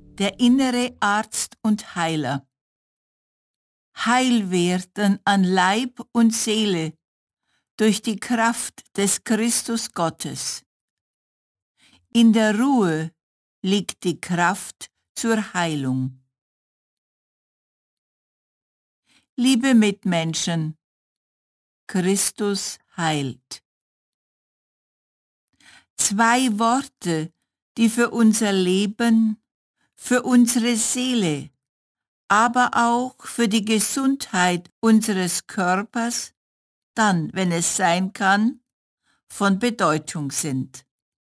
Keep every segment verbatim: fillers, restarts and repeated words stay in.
der innere Arzt und Heiler. Heil werden an Leib und Seele durch die Kraft des Christus Gottes. In der Ruhe liegt die Kraft zur Heilung. Liebe Mitmenschen, Christus heilt. Zwei Worte, die für unser Leben, für unsere Seele, aber auch für die Gesundheit unseres Körpers, dann, wenn es sein kann, von Bedeutung sind.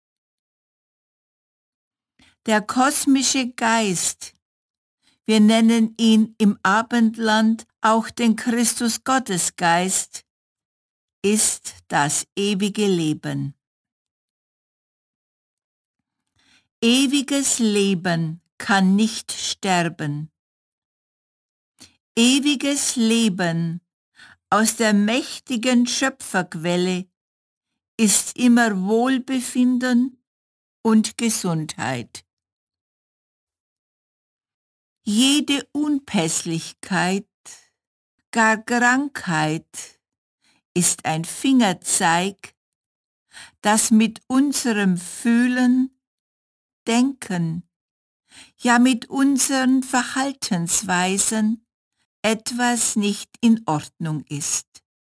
Der kosmische Geist, wir nennen ihn im Abendland auch den Christus-Gottes-Geist, ist das ewige Leben. Ewiges Leben kann nicht sterben. Ewiges Leben aus der mächtigen Schöpferquelle ist immer Wohlbefinden und Gesundheit. Jede Unpässlichkeit, gar Krankheit ist ein Fingerzeig, dass mit unserem Fühlen, Denken, ja mit unseren Verhaltensweisen etwas nicht in Ordnung ist.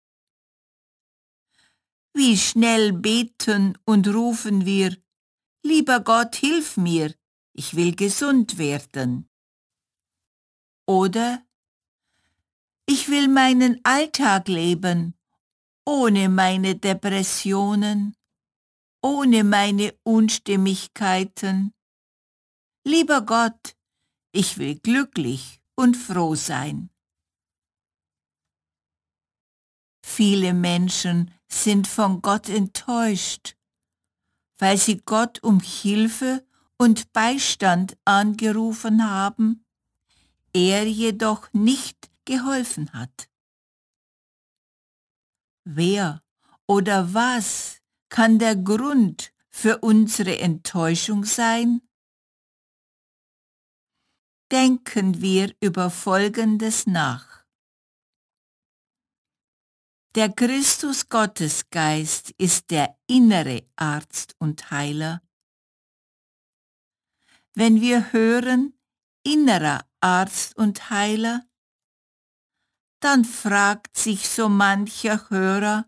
Wie schnell beten und rufen wir: Lieber Gott, hilf mir, ich will gesund werden. Oder: Ich will meinen Alltag leben, ohne meine Depressionen, ohne meine Unstimmigkeiten. Lieber Gott, ich will glücklich und froh sein. Viele Menschen sind von Gott enttäuscht, weil sie Gott um Hilfe und Beistand angerufen haben, er jedoch nicht geholfen hat. Wer oder was kann der Grund für unsere Enttäuschung sein? Denken wir über Folgendes nach. Der Christus-Gottesgeist ist der innere Arzt und Heiler. Wenn wir hören, innerer Arzt und Heiler, dann fragt sich so mancher Hörer: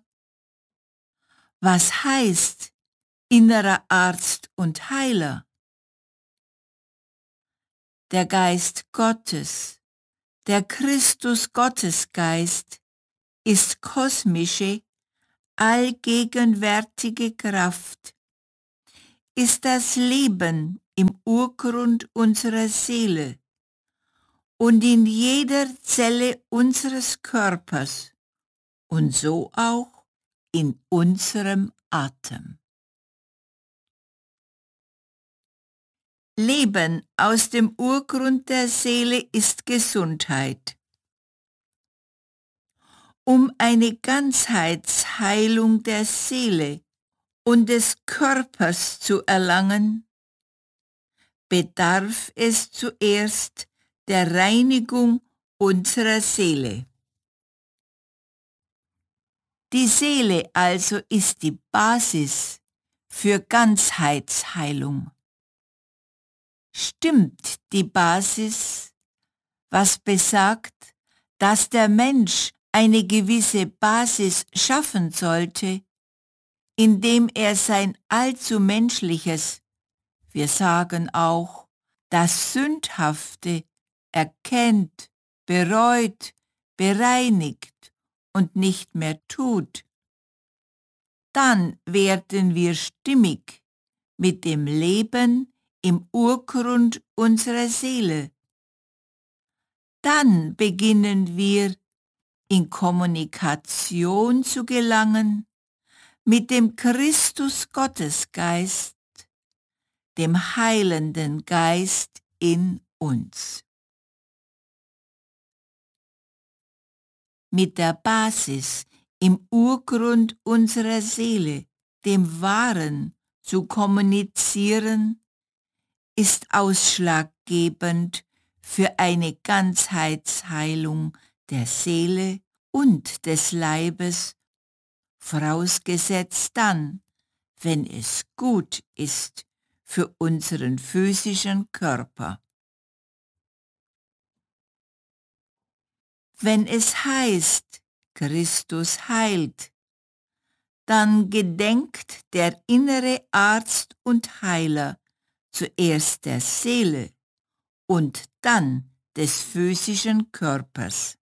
Was heißt innerer Arzt und Heiler? Der Geist Gottes, der Christus-Gottesgeist, ist kosmische, allgegenwärtige Kraft, ist das Leben im Urgrund unserer Seele und in jeder Zelle unseres Körpers und so auch in unserem Atem. Leben aus dem Urgrund der Seele ist Gesundheit. Um eine Ganzheitsheilung der Seele und des Körpers zu erlangen, bedarf es zuerst der Reinigung unserer Seele. Die Seele also ist die Basis für Ganzheitsheilung. Stimmt die Basis, was besagt, dass der Mensch eine gewisse Basis schaffen sollte, indem er sein allzu menschliches, wir sagen auch das Sündhafte, erkennt, bereut, bereinigt und nicht mehr tut, dann werden wir stimmig mit dem Leben im Urgrund unserer Seele. Dann beginnen wir in Kommunikation zu gelangen mit dem Christus-Gottesgeist, dem heilenden Geist in uns. Mit der Basis im Urgrund unserer Seele, dem Wahren, zu kommunizieren, ist ausschlaggebend für eine Ganzheitsheilung der Seele und des Leibes, vorausgesetzt dann, wenn es gut ist für unseren physischen Körper. Wenn es heißt, Christus heilt, dann gedenkt der innere Arzt und Heiler zuerst der Seele und dann des physischen Körpers.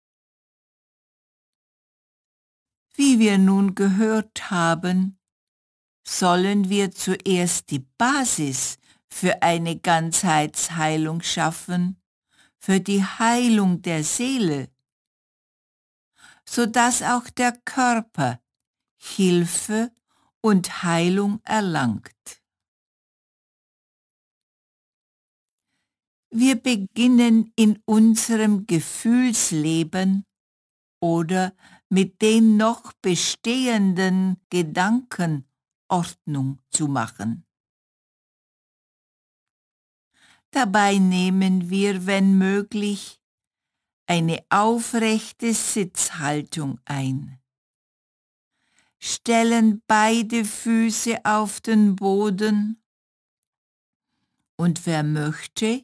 Wie wir nun gehört haben, sollen wir zuerst die Basis für eine Ganzheitsheilung schaffen, für die Heilung der Seele, sodass auch der Körper Hilfe und Heilung erlangt. Wir beginnen in unserem Gefühlsleben oder mit den noch bestehenden Gedanken Ordnung zu machen. Dabei nehmen wir, wenn möglich, eine aufrechte Sitzhaltung ein, stellen beide Füße auf den Boden und wer möchte,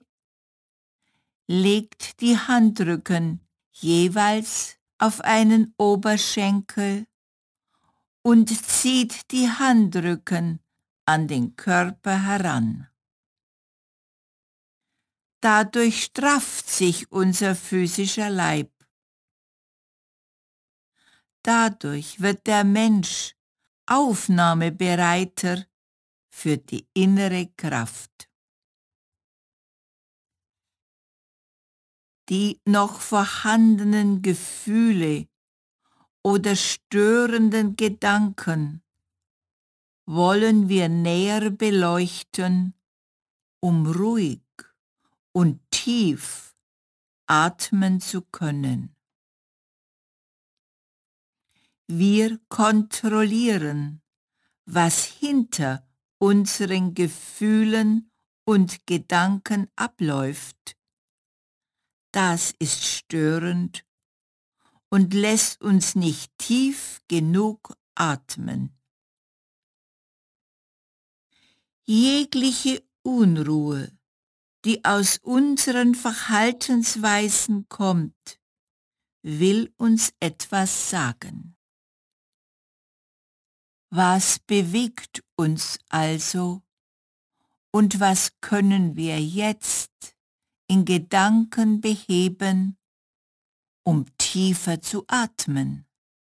legt die Handrücken jeweils auf einen Oberschenkel und zieht die Handrücken an den Körper heran. Dadurch strafft sich unser physischer Leib. Dadurch wird der Mensch aufnahmebereiter für die innere Kraft. Die noch vorhandenen Gefühle oder störenden Gedanken wollen wir näher beleuchten, um ruhig und tief atmen zu können. Wir kontrollieren, was hinter unseren Gefühlen und Gedanken abläuft. Das ist störend und lässt uns nicht tief genug atmen. Jegliche Unruhe, die aus unseren Verhaltensweisen kommt, will uns etwas sagen. Was bewegt uns also und was können wir jetzt in Gedanken beheben, um tiefer zu atmen?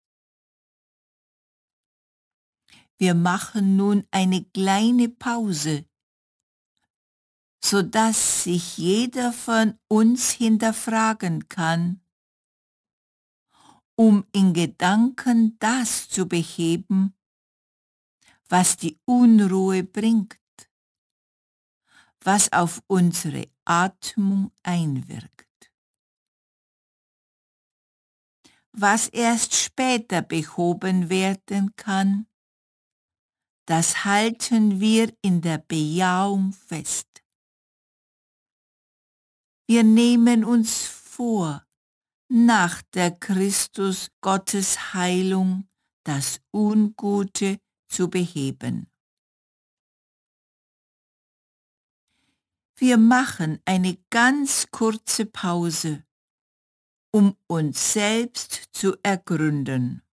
Wir machen nun eine kleine Pause, sodass sich jeder von uns hinterfragen kann, um in Gedanken das zu beheben, was die Unruhe bringt, was auf unsere Atmung einwirkt. Was erst später behoben werden kann, das halten wir in der Bejahung fest. Wir nehmen uns vor, nach der Christus Gottes Heilung das Ungute zu beheben. Wir machen eine ganz kurze Pause, um uns selbst zu ergründen.